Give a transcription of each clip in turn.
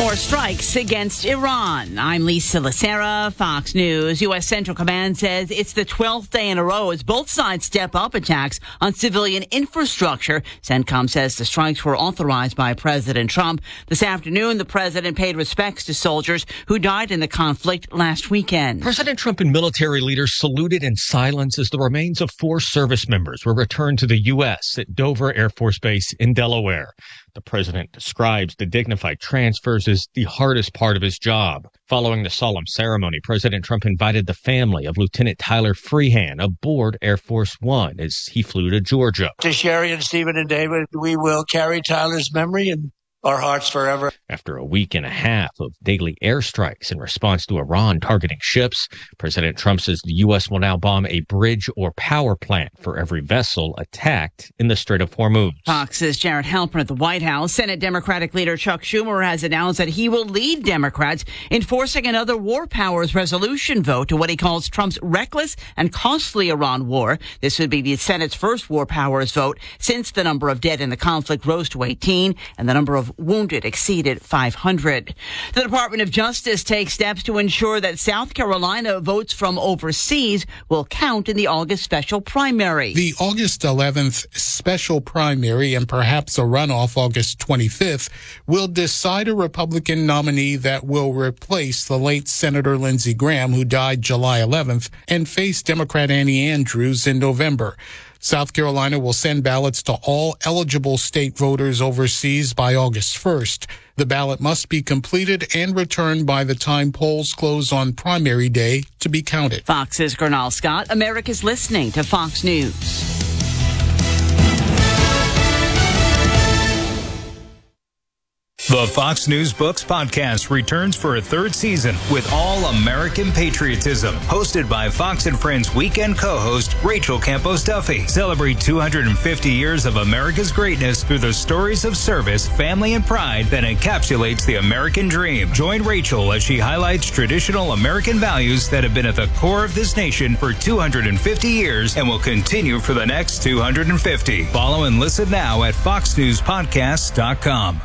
More strikes against Iran. I'm Lisa Lacera, Fox News. U.S. Central Command says it's the 12th day in a row as both sides step up attacks on civilian infrastructure. CENTCOM says the strikes were authorized by President Trump. This afternoon, the president paid respects to soldiers who died in the conflict last weekend. President Trump and military leaders saluted in silence as the remains of 4 service members were returned to the U.S. at Dover Air Force Base in Delaware. The president describes the dignified transfers as the hardest part of his job. Following the solemn ceremony, President Trump invited the family of Lieutenant Tyler Freehan aboard Air Force One as he flew to Georgia. To Sherry and Stephen and David, we will carry Tyler's memory in our hearts forever. After a week and a half of daily airstrikes in response to Iran targeting ships, President Trump says the U.S. will now bomb a bridge or power plant for every vessel attacked in the Strait of Hormuz. Fox's Jared Halpern at the White House. Senate Democratic leader Chuck Schumer has announced that he will lead Democrats in forcing another war powers resolution vote to what he calls Trump's reckless and costly Iran war. This would be the Senate's first war powers vote since the number of dead in the conflict rose to 18 and the number of wounded exceeded 500. The Department of Justice takes steps to ensure that South Carolina votes from overseas will count in the August special primary. The August 11th special primary and perhaps a runoff August 25th will decide a Republican nominee that will replace the late Senator Lindsey Graham, who died July 11th, and face Democrat Annie Andrews in November. South Carolina will send ballots to all eligible state voters overseas by August 1st. The ballot must be completed and returned by the time polls close on primary day to be counted. Fox's Gernal Scott. America's listening to Fox News. The Fox News Books podcast returns for a 3rd season with all American patriotism. Hosted by Fox and Friends weekend co-host Rachel Campos Duffy. Celebrate 250 years of America's greatness through the stories of service, family, and pride that encapsulates the American dream. Join Rachel as she highlights traditional American values that have been at the core of this nation for 250 years and will continue for the next 250. Follow and listen now at foxnewspodcast.com.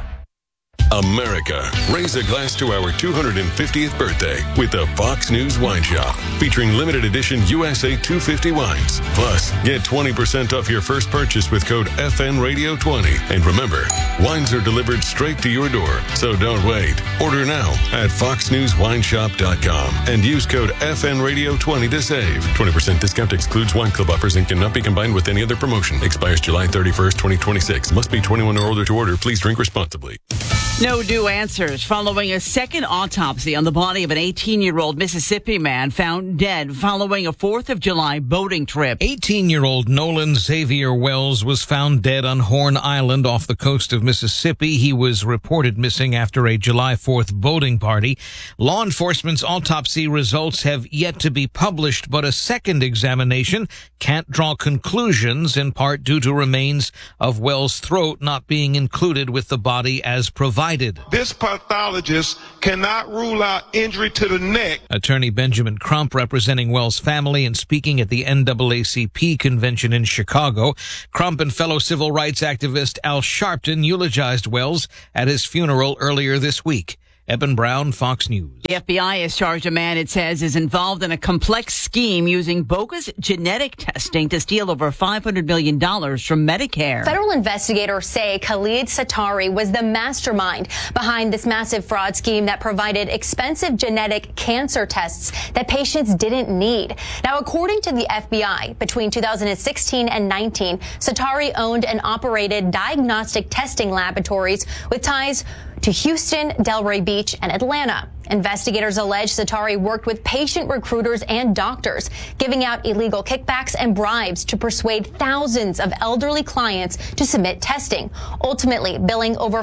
America, raise a glass to our 250th birthday with the Fox News Wine Shop, featuring limited edition USA 250 wines. Plus, get 20% off your first purchase with code FNRadio20. And remember, wines are delivered straight to your door, so don't wait. Order now at foxnewswineshop.com and use code FNRadio20 to save. 20% discount excludes wine club offers and cannot be combined with any other promotion. Expires July 31st, 2026. Must be 21 or older to order. Please drink responsibly. No new answers following a second autopsy on the body of an 18-year-old Mississippi man found dead following a 4th of July boating trip. 18-year-old Nolan Xavier Wells was found dead on Horn Island off the coast of Mississippi. He was reported missing after a July 4th boating party. Law enforcement's autopsy results have yet to be published, but a second examination can't draw conclusions, in part due to remains of Wells' throat not being included with the body as provided. This pathologist cannot rule out injury to the neck. Attorney Benjamin Crump, representing Wells' family and speaking at the NAACP convention in Chicago. Crump and fellow civil rights activist Al Sharpton eulogized Wells at his funeral earlier this week. Eben Brown, Fox News. The FBI has charged a man it says is involved in a complex scheme using bogus genetic testing to steal over $500 million from Medicare. Federal investigators say Khalid Satari was the mastermind behind this massive fraud scheme that provided expensive genetic cancer tests that patients didn't need. Now, according to the FBI, between 2016 and 19, Satari owned and operated diagnostic testing laboratories with ties to Houston, Delray Beach, and Atlanta. Investigators allege Satari worked with patient recruiters and doctors, giving out illegal kickbacks and bribes to persuade thousands of elderly clients to submit testing, ultimately billing over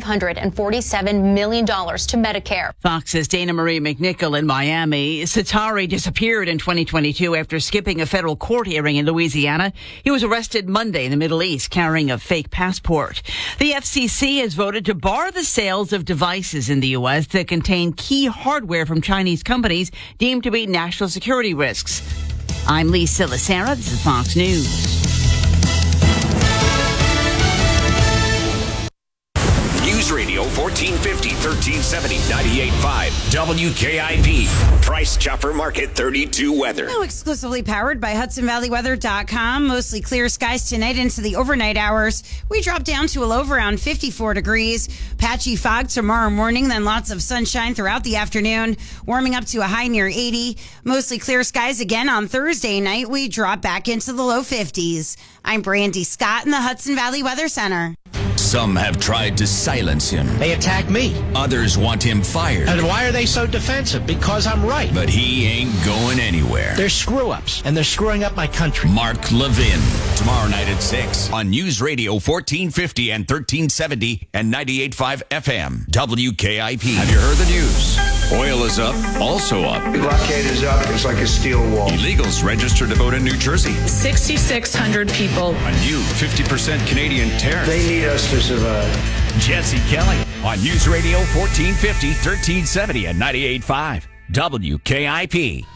$547 million to Medicare. Fox's Dana Marie McNichol in Miami. Satari disappeared in 2022 after skipping a federal court hearing in Louisiana. He was arrested Monday in the Middle East carrying a fake passport. The FCC has voted to bar the sales of devices in the U.S. that contain key hardware from Chinese companies deemed to be national security risks. I'm Lisa Lacera. This is Fox News. News Radio 14 1450, 1370, 98.5 WKIP. Price Chopper Market 32 weather. Now exclusively powered by HudsonValleyWeather.com. Mostly clear skies tonight into the overnight hours. We drop down to a low of around 54 degrees. Patchy fog tomorrow morning, then lots of sunshine throughout the afternoon. Warming up to a high near 80. Mostly clear skies again on Thursday night. We drop back into the low 50s. I'm Brandy Scott in the Hudson Valley Weather Center. Some have tried to silence him. They attack me. Others want him fired. And why are they so defensive? Because I'm right. But he ain't going anywhere. They're screw-ups, and they're screwing up my country. Mark Levin, tomorrow night at 6 on News Radio 1450 and 1370 and 98.5 FM, WKIP. Have you heard the news? Oil is up, also up. The blockade is up. It's like a steel wall. Illegals registered to vote in New Jersey. 6,600 people. A new 50% Canadian tariff. They need us to survive. Jesse Kelly on News Radio 1450, 1370 and 98.5 WKIP.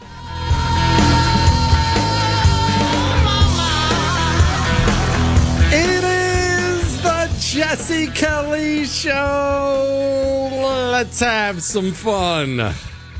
It is the Jesse Kelly Show. Let's have some fun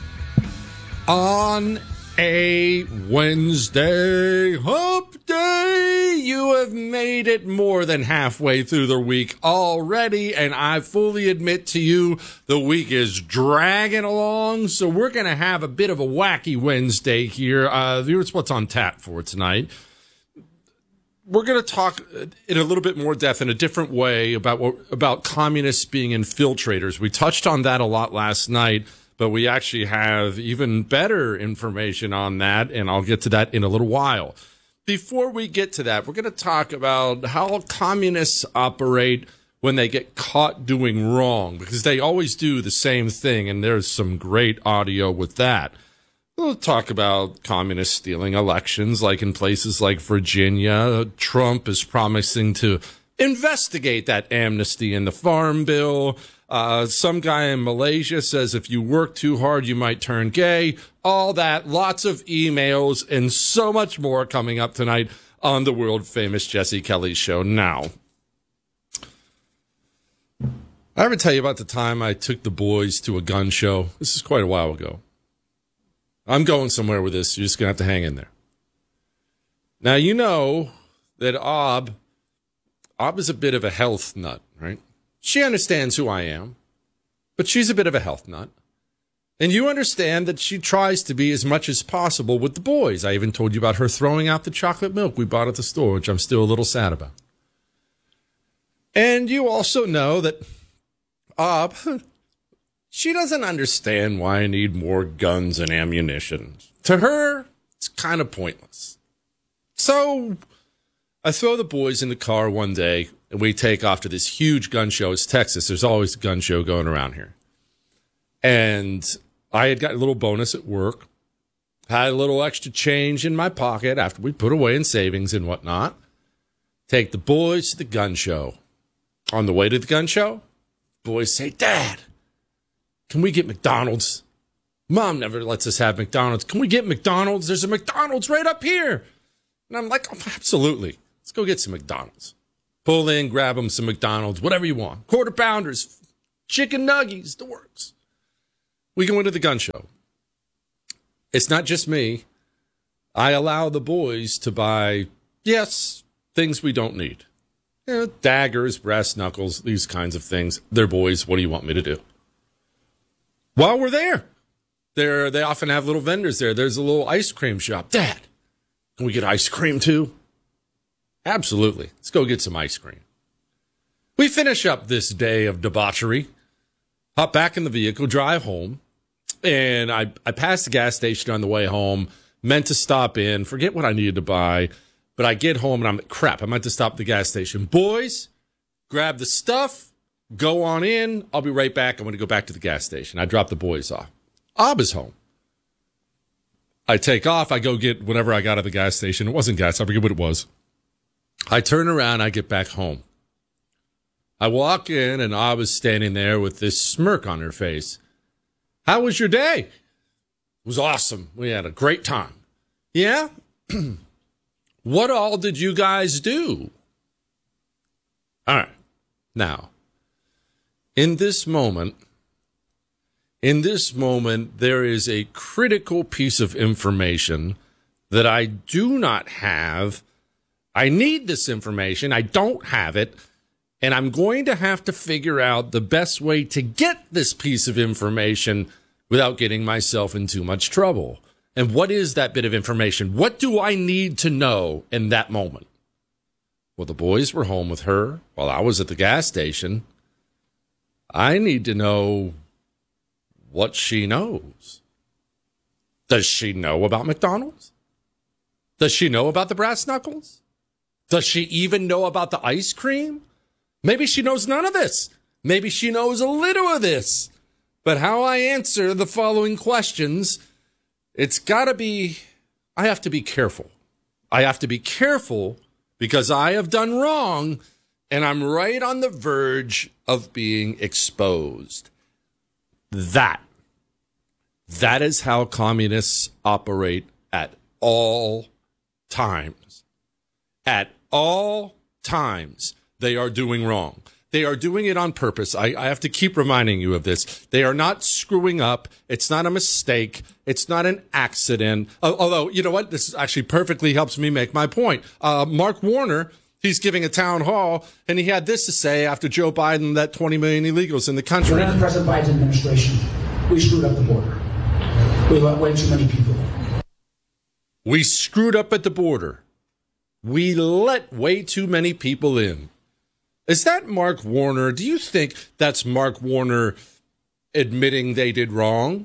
on a Wednesday hump day. You have made it more than halfway through the week already, and I fully admit to you the week is dragging along, so we're going to have a bit of a wacky Wednesday here. Here's what's on tap for tonight. We're going to talk in a little bit more depth in a different way about communists being infiltrators. We touched on that a lot last night, but we actually have even better information on that, and I'll get to that in a little while. Before we get to that, we're going to talk about how communists operate when they get caught doing wrong, because they always do the same thing, and there's some great audio with that. We'll talk about communists stealing elections, like in places like Virginia. Trump is promising to investigate that amnesty in the Farm Bill. Some guy in Malaysia says if you work too hard, you might turn gay. All that, lots of emails, and so much more coming up tonight on the world-famous Jesse Kelly Show. Now, I ever tell you about the time I took the boys to a gun show? This is quite a while ago. I'm going somewhere with this. You're just going to have to hang in there. Now, you know that Ob is a bit of a health nut, right? She understands who I am, but she's a bit of a health nut. And you understand that she tries to be as much as possible with the boys. I even told you about her throwing out the chocolate milk we bought at the store, which I'm still a little sad about. And you also know that Ob, she doesn't understand why I need more guns and ammunition. To her, it's kind of pointless. So I throw the boys in the car one day, and we take off to this huge gun show. It's Texas. There's always a gun show going around here. And I had got a little bonus at work, had a little extra change in my pocket after we put away in savings and whatnot. Take the boys to the gun show. On the way to the gun show, boys say, "Dad, can we get McDonald's? Mom never lets us have McDonald's. Can we get McDonald's? There's a McDonald's right up here." And I'm like, "Oh, absolutely. Let's go get some McDonald's." Pull in, grab them some McDonald's, whatever you want. Quarter pounders, chicken nuggies, the works. We go into the gun show. It's not just me. I allow the boys to buy, yes, things we don't need. You know, daggers, brass knuckles, these kinds of things. They're boys. What do you want me to do? While we're there, they often have little vendors there. There's a little ice cream shop. "Dad, can we get ice cream too?" Absolutely. Let's go get some ice cream. We finish up this day of debauchery, hop back in the vehicle, drive home, and I pass the gas station on the way home, meant to stop in, forget what I needed to buy, but I get home and I'm like, crap, I meant to stop at the gas station. Boys, grab the stuff, go on in, I'll be right back. I'm going to go back to the gas station. I drop the boys off. Ob is home. I take off, I go get whatever I got at the gas station. It wasn't gas, I forget what it was. I turn around, I get back home. I walk in, and Ob is standing there with this smirk on her face. "How was your day?" "It was awesome. We had a great time." "Yeah? What all did you guys do?" All right. Now, In this moment, there is a critical piece of information that I do not have. I need this information. I don't have it. And I'm going to have to figure out the best way to get this piece of information without getting myself in too much trouble. And what is that bit of information? What do I need to know in that moment? Well, the boys were home with her while I was at the gas station. I need to know what she knows. Does she know about McDonald's? Does she know about the brass knuckles? Does she even know about the ice cream? Maybe she knows none of this. Maybe she knows a little of this. But how I answer the following questions, it's got to be, I have to be careful. I have to be careful because I have done wrong and I'm right on the verge of being exposed. That is how communists operate at all times. At all times, they are doing wrong. They are doing it on purpose. I have to keep reminding you of this. They are not screwing up. It's not a mistake. It's not an accident. Although, you know what? This actually perfectly helps me make my point. Mark Warner, he's giving a town hall, and he had this to say after Joe Biden let 20 million illegals in the country. During President Biden's administration, we screwed up the border. We let way too many people in. We screwed up at the border. We let way too many people in. Is that Mark Warner? Do you think that's Mark Warner admitting they did wrong?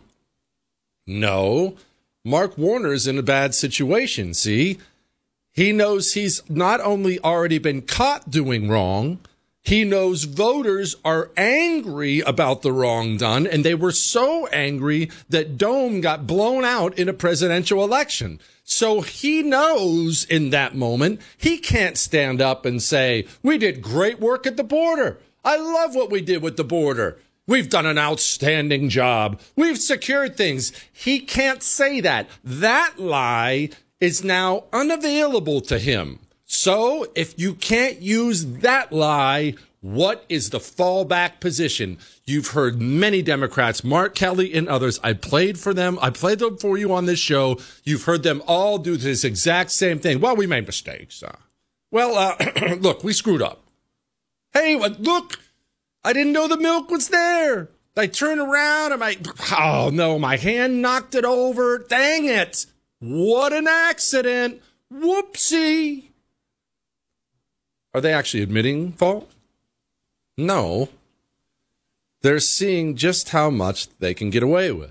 No. Mark Warner's in a bad situation, see? He knows he's not only already been caught doing wrong, he knows voters are angry about the wrong done, and they were so angry that Dome got blown out in a presidential election. So he knows in that moment he can't stand up and say, we did great work at the border. I love what we did with the border. We've done an outstanding job. We've secured things. He can't say that. That lie is now unavailable to him. So if you can't use that lie, what is the fallback position? You've heard many Democrats, Mark Kelly and others. I played for them. I played them for you on this show. You've heard them all do this exact same thing. Well, we made mistakes. Look, we screwed up. Hey, look, I didn't know the milk was there. I turned around and my hand knocked it over. Dang it. What an accident. Whoopsie. Are they actually admitting fault? No. They're seeing just how much they can get away with.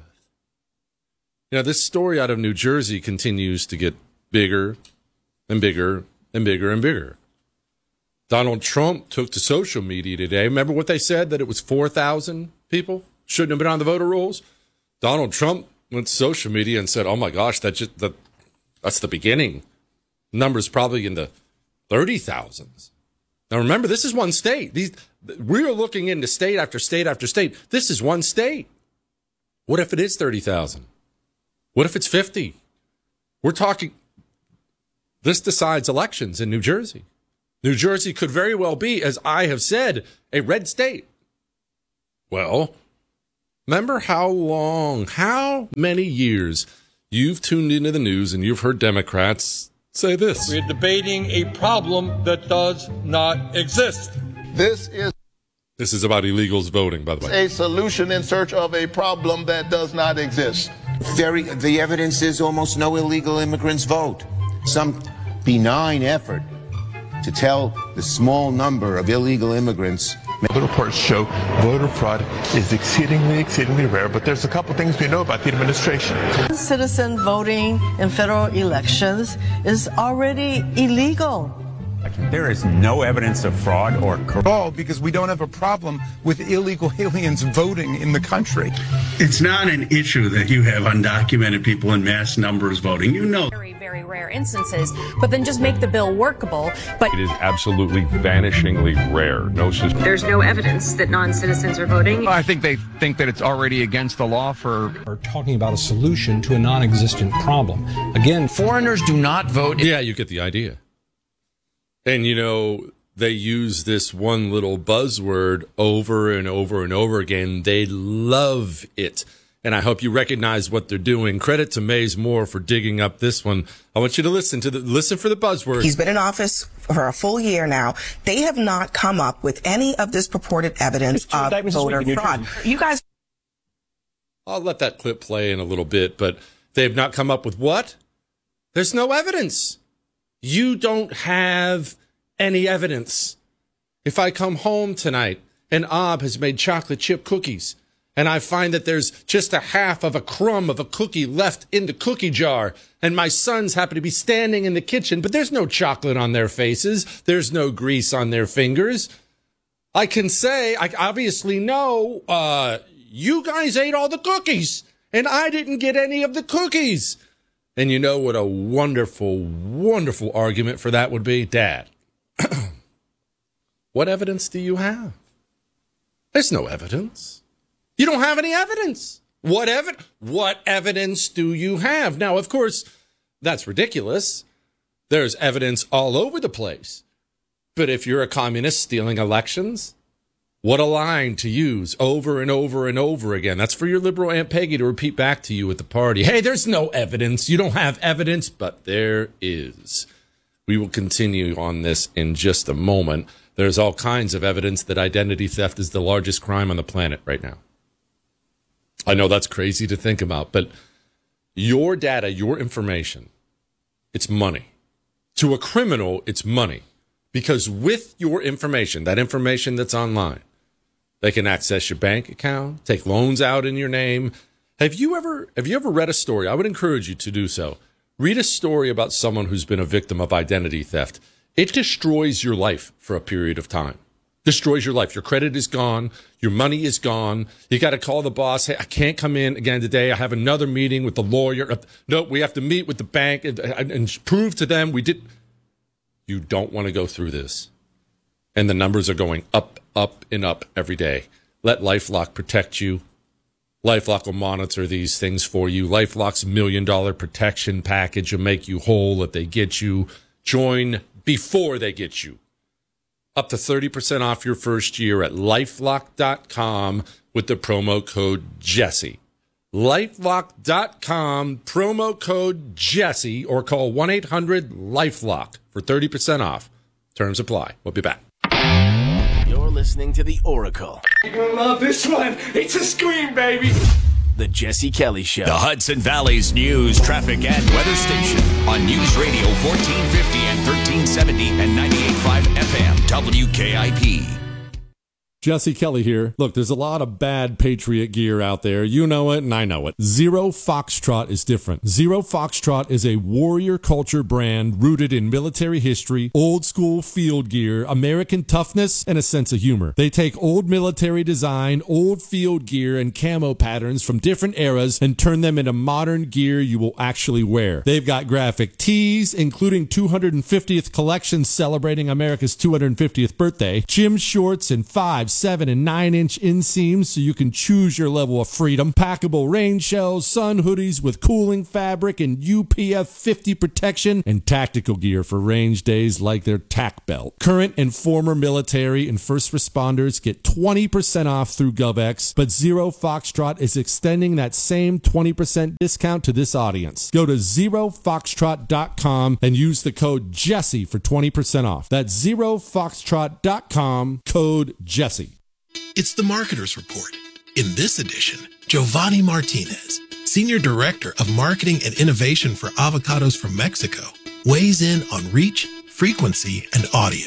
You know, this story out of New Jersey continues to get bigger and bigger and bigger and bigger. Donald Trump took to social media today. Remember what they said, that it was 4,000 people shouldn't have been on the voter rolls? Donald Trump went to social media and said, oh my gosh, that's the beginning. Numbers probably in the 30,000s. Now remember, this is one state. We are looking into state after state after state. This is one state. What if it is 30,000? What if it's 50? We're talking, this decides elections in New Jersey. New Jersey could very well be, as I have said, a red state. Well, remember how many years you've tuned into the news and you've heard Democrats say this. We're debating a problem that does not exist. This is about illegals voting, by the way. A solution in search of a problem that does not exist. The evidence is almost no illegal immigrants vote. Some benign effort to tell the small number of illegal immigrants. The reports show voter fraud is exceedingly rare, but there's a couple things we know about the administration. Citizen voting in federal elections is already illegal. There is no evidence of fraud or corruption. All because we don't have a problem with illegal aliens voting in the country. It's not an issue that you have undocumented people in mass numbers voting. You know. Very rare instances, but then just make the bill workable. But it is absolutely vanishingly rare. There's no evidence that non-citizens are voting. I think they think that it's already against the law for talking about a solution to a non-existent problem. Again, foreigners do not vote. Yeah, you get the idea. And, you know, they use this one little buzzword over and over and over again. They love it. And I hope you recognize what they're doing. Credit to Mays Moore for digging up this one. I want you to listen for the buzzword. He's been in office for a full year now. They have not come up with any of this purported evidence of voter fraud. You guys. I'll let that clip play in a little bit, but they have not come up with what? There's no evidence. You don't have any evidence. If I come home tonight and Ab has made chocolate chip cookies, and I find that there's just a half of a crumb of a cookie left in the cookie jar, and my sons happen to be standing in the kitchen, but there's no chocolate on their faces, there's no grease on their fingers, I can say, I obviously know, you guys ate all the cookies, and I didn't get any of the cookies. And you know what a wonderful, wonderful argument for that would be? Dad, what evidence do you have? There's no evidence. You don't have any evidence. What evidence do you have? Now, of course, that's ridiculous. There's evidence all over the place. But if you're a communist stealing elections, what a line to use over and over and over again. That's for your liberal Aunt Peggy to repeat back to you at the party. Hey, there's no evidence. You don't have evidence, but there is. We will continue on this in just a moment. There's all kinds of evidence that identity theft is the largest crime on the planet right now. I know that's crazy to think about, but your data, your information, it's money. To a criminal, it's money. Because with your information, that information that's online, they can access your bank account, take loans out in your name. Have you ever read a story? I would encourage you to do so. Read a story about someone who's been a victim of identity theft. It destroys your life for a period of time. Destroys your life. Your credit is gone. Your money is gone. You got to call the boss. Hey, I can't come in again today. I have another meeting with the lawyer. No, we have to meet with the bank and prove to them we did. You don't want to go through this. And the numbers are going up, up, and up every day. Let LifeLock protect you. LifeLock will monitor these things for you. LifeLock's $1 million protection package will make you whole if they get you. Join before they get you. Up to 30% off your first year at LifeLock.com with the promo code Jesse. LifeLock.com, promo code Jesse, or call 1-800-LifeLock for 30% off. Terms apply. We'll be back. You're listening to The Oracle. You're going to love this one. It's a scream, baby. The Jesse Kelly Show. The Hudson Valley's news, traffic, and weather station on News Radio 1450 and 1370 and 98.5 FM WKIP. Jesse Kelly here. Look, there's a lot of bad Patriot gear out there. You know it, and I know it. Zero Foxtrot is different. Zero Foxtrot is a warrior culture brand rooted in military history, old school field gear, American toughness, and a sense of humor. They take old military design, old field gear, and camo patterns from different eras and turn them into modern gear you will actually wear. They've got graphic tees, including 250th collections celebrating America's 250th birthday, gym shorts, and 5, 7, and 9-inch inseams so you can choose your level of freedom, packable rain shells, sun hoodies with cooling fabric and UPF 50 protection, and tactical gear for range days like their TAC belt. Current and former military and first responders get 20% off through GovX, but Zero Foxtrot is extending that same 20% discount to this audience. Go to ZeroFoxtrot.com and use the code Jesse for 20% off. That's ZeroFoxtrot.com, code Jesse. It's the Marketer's Report. In this edition, Giovanni Martinez, Senior Director of Marketing and Innovation for Avocados from Mexico, weighs in on reach, frequency, and audio.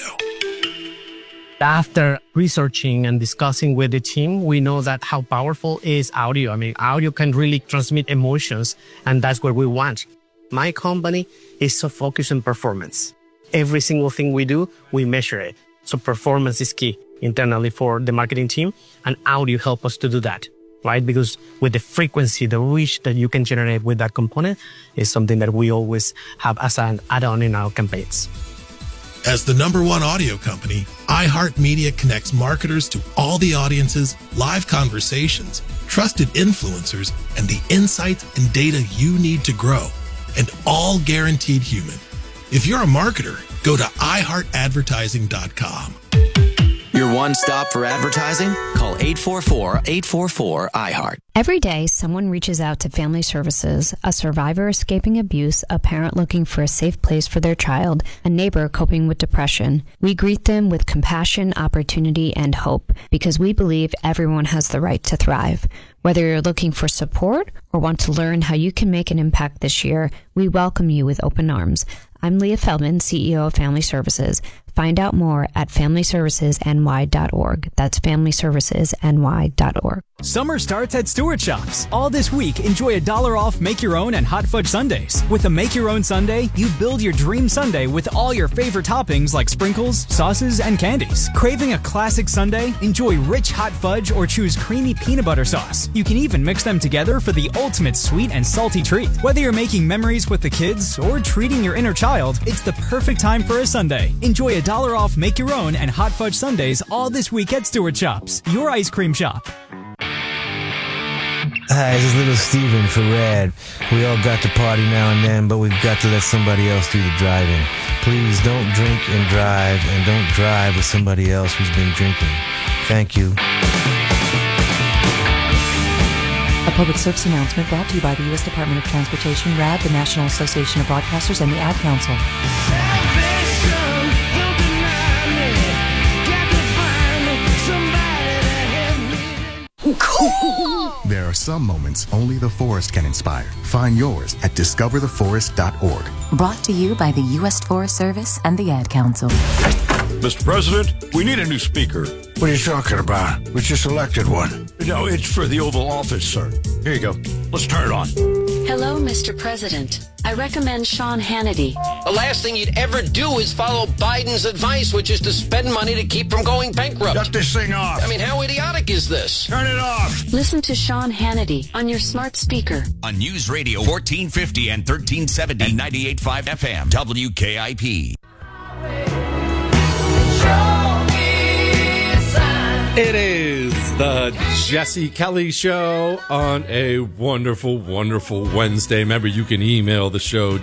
After researching and discussing with the team, we know that how powerful is audio. I mean, audio can really transmit emotions, and that's what we want. My company is so focused on performance. Every single thing we do, we measure it. So performance is key internally for the marketing team, and audio help us to do that, right? Because with the frequency, the reach that you can generate with that component is something that we always have as an add-on in our campaigns. As the #1 audio company, iHeartMedia connects marketers to all the audiences, live conversations, trusted influencers, and the insights and data you need to grow, and all guaranteed human. If you're a marketer, Go to iHeartAdvertising.com. Your one stop for advertising? Call 844-844-IHEART. Every day, someone reaches out to Family Services, a survivor escaping abuse, a parent looking for a safe place for their child, a neighbor coping with depression. We greet them with compassion, opportunity, and hope, because we believe everyone has the right to thrive. Whether you're looking for support or want to learn how you can make an impact this year, we welcome you with open arms. I'm Leah Feldman, CEO of Family Services. Find out more at FamilyServicesNY.org. That's FamilyServicesNY.org. Summer starts at Stewart Shops. All this week, enjoy $1 off Make Your Own and Hot Fudge Sundaes. With a Make Your Own Sundae, you build your dream sundae with all your favorite toppings like sprinkles, sauces, and candies. Craving a classic sundae? Enjoy rich hot fudge or choose creamy peanut butter sauce. You can even mix them together for the ultimate sweet and salty treat. Whether you're making memories with the kids or treating your inner child, it's the perfect time for a sundae. Enjoy $1 off Make Your Own and Hot Fudge Sundaes all this week at Stewart Shops, your ice cream shop. Hi, this is Little Steven for Rad. We all got to party now and then, but we've got to let somebody else do the driving. Please don't drink and don't drive with somebody else who's been drinking. Thank you. A public service announcement brought to you by the U.S. Department of Transportation, RAD, the National Association of Broadcasters, and the Ad Council. There are some moments only the forest can inspire. Find yours at discovertheforest.org. Brought to you by the U.S. Forest Service and the Ad Council. Mr. President, we need a new speaker. What are you talking about? We just elected one. No, it's for the Oval Office, sir. Here you go. Let's turn it on. Hello, Mr. President. I recommend Sean Hannity. The last thing you'd ever do is follow Biden's advice, which is to spend money to keep from going bankrupt. Shut this thing off. I mean, how idiotic is this? Turn it off. Listen to Sean Hannity on your smart speaker. On News Radio 1450 and 1370 and 98.5 FM, WKIP. It is the Jesse Kelly Show on a wonderful, wonderful Wednesday. Remember, you can email the show,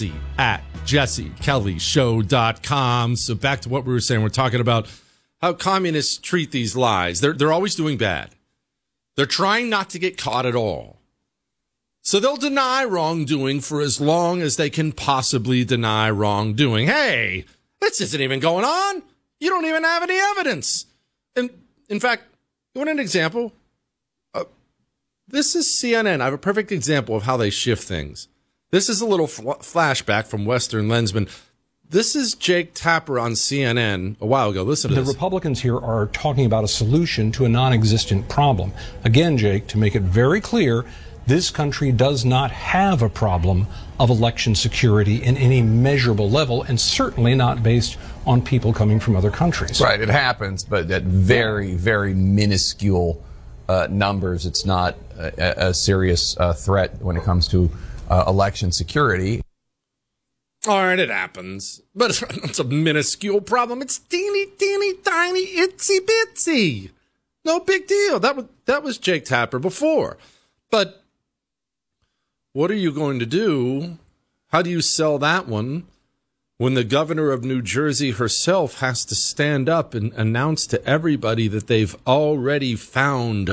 jesse@jessekellyshow.com. So back to what we were saying. We're talking about how communists treat these lies. They're always doing bad. They're trying not to get caught at all. So they'll deny wrongdoing for as long as they can possibly deny wrongdoing. Hey, this isn't even going on. You don't even have any evidence. And in fact, you want an example? This is CNN. I have a perfect example of how they shift things. This is a little flashback from Western Lensman. This is Jake Tapper on CNN a while ago. Listen to this. The Republicans here are talking about a solution to a non-existent problem. Again, Jake, to make it very clear, this country does not have a problem of election security in any measurable level, and certainly not based on people coming from other countries. Right, it happens, but at very, very minuscule numbers. It's not a serious threat when it comes to election security. All right, it happens, but it's a minuscule problem. It's teeny, teeny, tiny, itsy bitsy. No big deal. That was Jake Tapper before. But what are you going to do? How do you sell that one when the governor of New Jersey herself has to stand up and announce to everybody that they've already found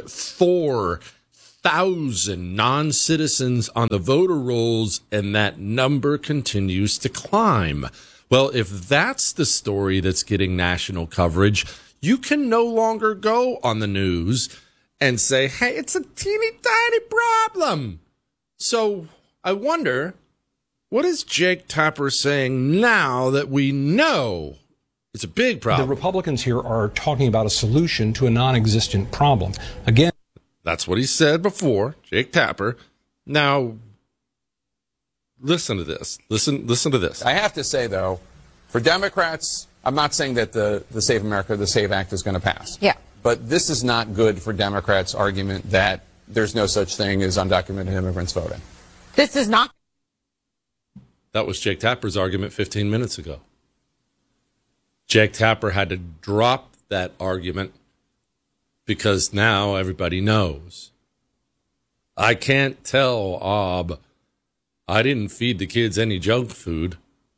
4,000 non-citizens on the voter rolls, and that number continues to climb? Well, if that's the story that's getting national coverage, you can no longer go on the news and say, hey, it's a teeny tiny problem. So I wonder, what is Jake Tapper saying now that we know it's a big problem? The Republicans here are talking about a solution to a non-existent problem. Again, that's what he said before, Jake Tapper. Now, listen to this. Listen to this. I have to say, though, for Democrats, I'm not saying that the Save America, the SAVE Act is going to pass. Yeah. But this is not good for Democrats' argument that there's no such thing as undocumented immigrants voting. This is not. That was Jake Tapper's argument 15 minutes ago. Jake Tapper had to drop that argument because now everybody knows. I can't tell Ob I didn't feed the kids any junk food.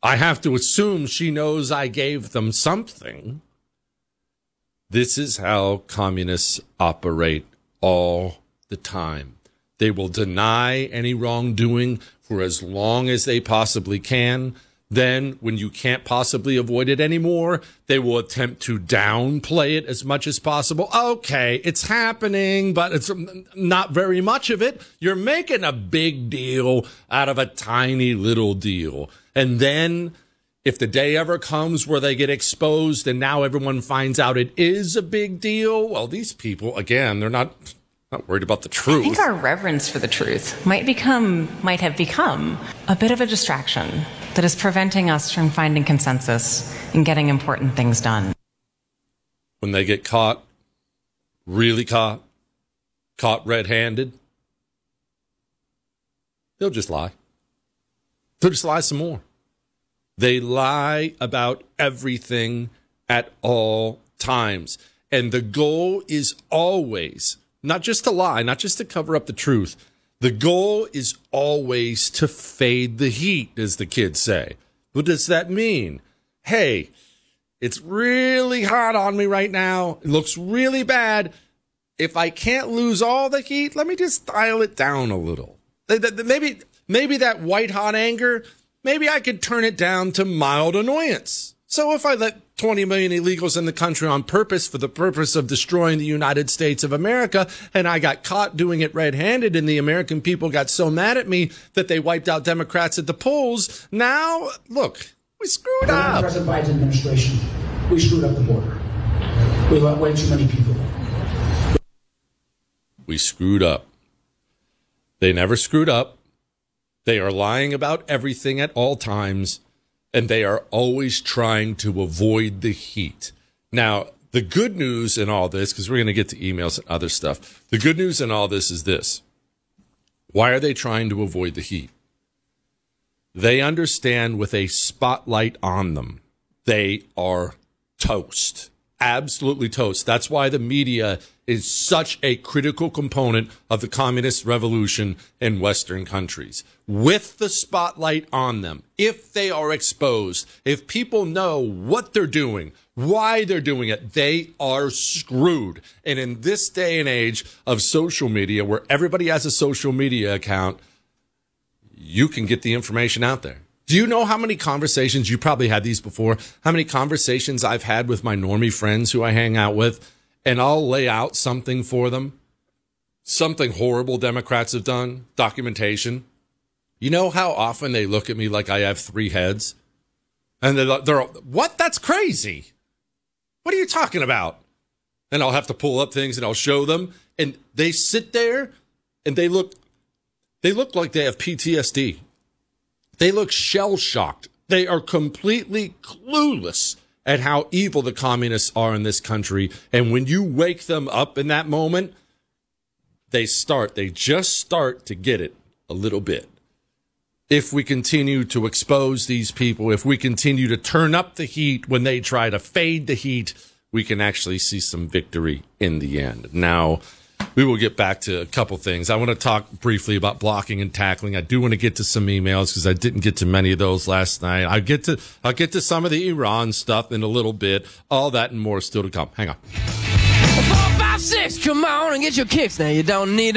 I have to assume she knows I gave them something. This is how communists operate all the time. They will deny any wrongdoing for as long as they possibly can. Then, when you can't possibly avoid it anymore, they will attempt to downplay it as much as possible. Okay, it's happening, but it's not very much of it. You're making a big deal out of a tiny little deal. And then, if the day ever comes where they get exposed and now everyone finds out it is a big deal, well, these people, again, they're not worried about the truth. I think our reverence for the truth might have become a bit of a distraction that is preventing us from finding consensus and getting important things done. When they get caught, really caught red-handed, they'll just lie. They'll just lie some more. They lie about everything at all times. And the goal is always not just to lie, not just to cover up the truth. The goal is always to fade the heat, as the kids say. What does that mean? Hey, it's really hot on me right now. It looks really bad. If I can't lose all the heat, let me just dial it down a little. Maybe that white hot anger, maybe I could turn it down to mild annoyance. So if I let 20 million illegals in the country on purpose for the purpose of destroying the United States of America, and I got caught doing it red-handed, and the American people got so mad at me that they wiped out Democrats at the polls, now, look, we screwed up. President Biden's administration, we screwed up the border. We let way too many people in. We screwed up. They never screwed up. They are lying about everything at all times. And they are always trying to avoid the heat. Now, the good news in all this, because we're going to get to emails and other stuff, the good news in all this is this. Why are they trying to avoid the heat? They understand with a spotlight on them, they are toast. Absolutely toast. That's why the media is such a critical component of the communist revolution in Western countries. With the spotlight on them, if they are exposed, if people know what they're doing, why they're doing it, they are screwed. And in this day and age of social media, where everybody has a social media account, you can get the information out there. Do you know how many conversations, you probably had these before, how many conversations I've had with my normie friends who I hang out with, and I'll lay out something for them, something horrible Democrats have done, documentation. You know how often they look at me like I have three heads? And they're what? That's crazy. What are you talking about? And I'll have to pull up things and I'll show them. And they sit there and they look like they have PTSD. They look shell-shocked. They are completely clueless at how evil the communists are in this country. And when you wake them up in that moment, they just start to get it a little bit. If we continue to expose these people, if we continue to turn up the heat when they try to fade the heat, we can actually see some victory in the end. Now, we will get back to a couple things. I want to talk briefly about blocking and tackling. I do want to get to some emails because I didn't get to many of those last night. I'll get to some of the Iran stuff in a little bit. All that and more still to come. Hang on. 4, 5, 6, come on and get your kicks now. You don't need